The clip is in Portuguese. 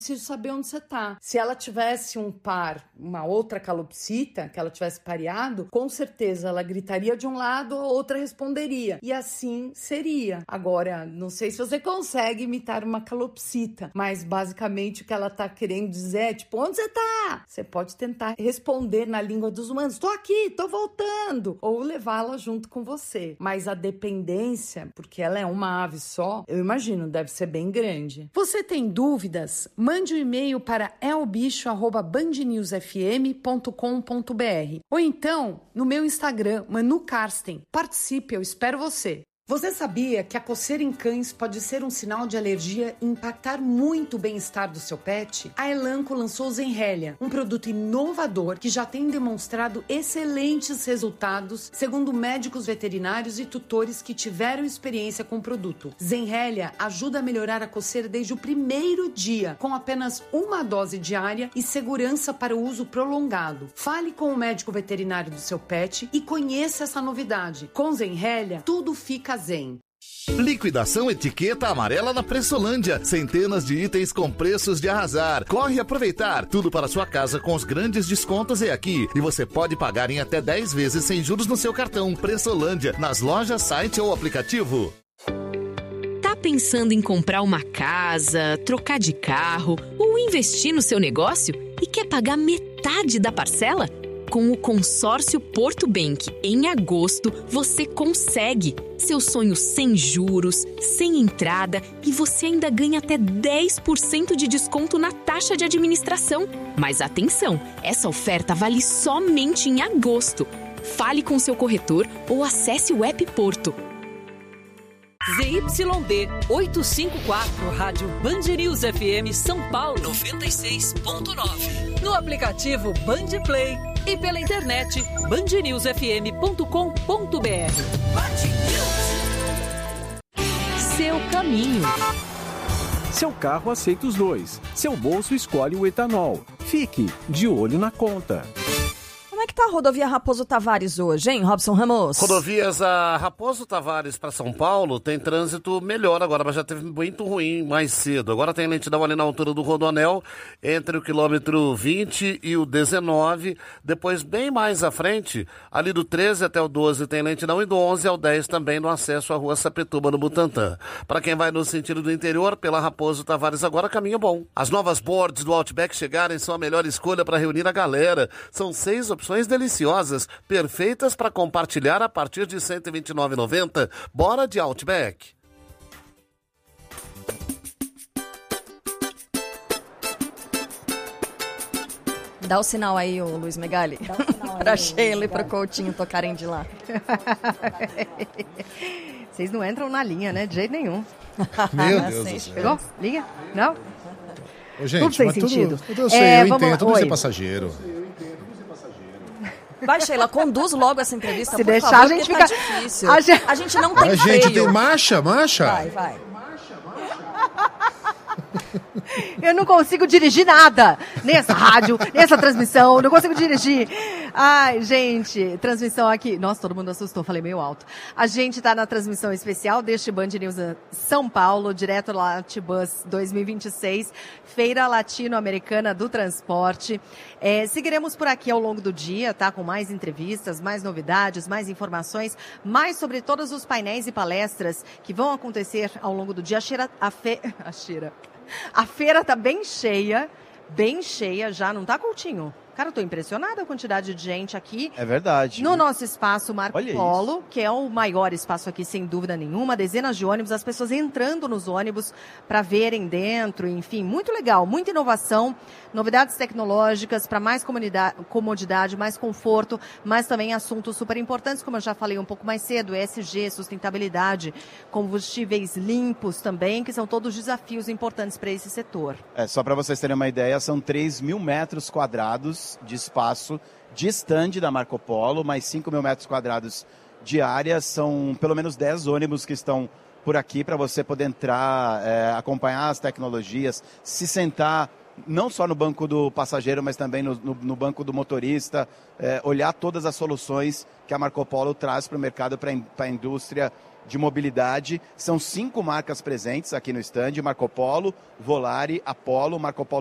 preciso saber onde você tá. Se ela tivesse um par, uma outra calopsita, que ela tivesse pareado, com certeza ela gritaria de um lado, a outra responderia. E assim seria. Agora, não sei se você consegue imitar uma calopsita, mas basicamente o que ela tá querendo dizer é, tipo, onde você tá? Você pode tentar responder na língua dos humanos, tô aqui, tô voltando, ou levá-la junto com você. Mas a dependência, porque ela é uma ave só, eu imagino, deve ser bem grande. Você tem dúvidas? Mande um e-mail para elbicho@bandnewsfm.com.br ou então no meu Instagram, Manu Karsten. Participe, eu espero você. Você sabia que a coceira em cães pode ser um sinal de alergia e impactar muito o bem-estar do seu pet? A Elanco lançou o Zenrelia, um produto inovador que já tem demonstrado excelentes resultados, segundo médicos veterinários e tutores que tiveram experiência com o produto. Zenrelia ajuda a melhorar a coceira desde o primeiro dia, com apenas uma dose diária e segurança para o uso prolongado. Fale com o médico veterinário do seu pet e conheça essa novidade. Com Zenrelia, tudo fica zen. Liquidação Etiqueta Amarela na Pressolândia. Centenas de itens com preços de arrasar. Corre aproveitar. Tudo para sua casa com os grandes descontos é aqui. E você pode pagar em até 10 vezes sem juros no seu cartão. Pressolândia, nas lojas, site ou aplicativo. Tá pensando em comprar uma casa, trocar de carro ou investir no seu negócio e quer pagar metade da parcela? Com o consórcio Porto Bank, em agosto, você consegue. Seu sonho sem juros, sem entrada e você ainda ganha até 10% de desconto na taxa de administração. Mas atenção, essa oferta vale somente em agosto. Fale com seu corretor ou acesse o app Porto. ZYD 854, Rádio Band News FM São Paulo 96.9. No aplicativo Band Play e pela internet bandnewsfm.com.br. Seu caminho. Seu carro aceita os dois. Seu bolso escolhe o etanol. Fique de olho na conta. Como é que tá a rodovia Raposo Tavares hoje, hein, Robson Ramos? Rodovias a Raposo Tavares para São Paulo tem trânsito melhor agora, mas já teve muito ruim mais cedo. Agora tem lentidão ali na altura do Rodoanel, entre o quilômetro 20 e o 19. Depois, bem mais à frente, ali do 13 até o 12 tem lentidão e do 11 ao 10 também no acesso à rua Sapituba, no Butantã. Para quem vai no sentido do interior, pela Raposo Tavares agora, caminho bom. As novas boards do Outback chegarem são a melhor escolha para reunir a galera. São 6 opções deliciosas, perfeitas para compartilhar a partir de R$ 129,90. Bora de Outback. Dá o sinal aí, ô Luiz Megali. Pra Sheila e pro Coutinho tocarem de lá. Vocês não entram na linha, né? De jeito nenhum. Meu Deus do céu. Pegou? Liga? Não? Ô, gente, tudo sem mas sentido. Tudo eu sei, eu vamos entendo, lá. tudo Oi. ser passageiro. Vai, Sheila, conduz logo essa entrevista, Se por deixar, favor, a gente porque fica... tá difícil. A gente não tem A gente freio. tem marcha. Vai. Eu não consigo dirigir nada nessa rádio, nessa transmissão, não consigo dirigir. Ai, gente, transmissão aqui. Nossa, todo mundo assustou, falei meio alto. A gente tá na transmissão especial deste Band News São Paulo, direto Latibus 2026, Feira Latino-Americana do Transporte. Seguiremos por aqui ao longo do dia, tá? Com mais entrevistas, mais novidades, mais informações, mais sobre todos os painéis e palestras que vão acontecer ao longo do dia. A feira tá bem cheia já, não tá, Coutinho? Cara, eu tô impressionada com a quantidade de gente aqui. É verdade. No nosso espaço Marco Olha Polo, isso. que é o maior espaço aqui, sem dúvida nenhuma. Dezenas de ônibus, as pessoas entrando nos ônibus para verem dentro, enfim, muito legal, muita inovação, novidades tecnológicas para mais comodidade, mais conforto, mas também assuntos super importantes, como eu já falei um pouco mais cedo, ESG, sustentabilidade, combustíveis limpos também, que são todos desafios importantes para esse setor. Só para vocês terem uma ideia, são 3.000 metros quadrados de espaço de stand da Marco Polo, mais 5.000 metros quadrados de área. São pelo menos 10 ônibus que estão por aqui para você poder entrar, acompanhar as tecnologias, se sentar não só no banco do passageiro, mas também no banco do motorista, olhar todas as soluções que a Marco Polo traz para o mercado, para a indústria de mobilidade. São 5 marcas presentes aqui no stand: Marco Polo, Volare, Apollo, Marco Polo